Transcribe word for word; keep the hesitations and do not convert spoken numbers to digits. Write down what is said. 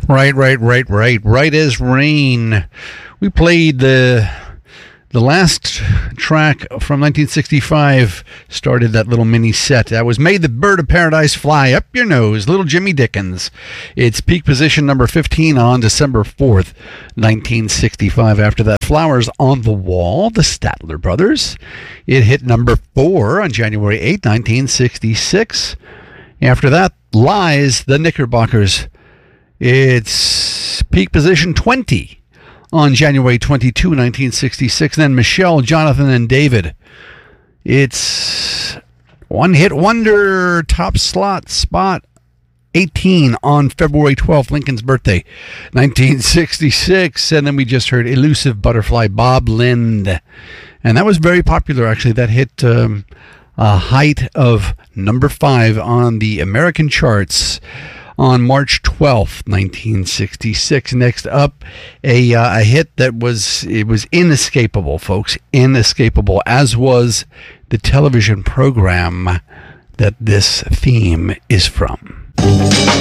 Right, right, right, right. Right as rain. We played the the last track from nineteen sixty-five, started that little mini set. That was Made the Bird of Paradise Fly Up Your Nose, Little Jimmy Dickens. It's peak position number fifteen on December fourth, nineteen sixty-five. After that, Flowers on the Wall, the Statler Brothers. It hit number four on January eighth, nineteen sixty-six. After that, Lies, the Knickerbockers. It's peak position twenty on January twenty-second, nineteen sixty-six. Then Michelle, Jonathan, and David. It's one hit wonder, top slot spot eighteen on February twelfth, Lincoln's birthday, nineteen sixty-six. And then we just heard Elusive Butterfly, Bob Lind. And that was very popular, actually. That hit um, a height of number five on the American charts on March twelfth, nineteen sixty-six. Next up, a uh, a hit that was it was inescapable, folks, inescapable, as was the television program that this theme is from.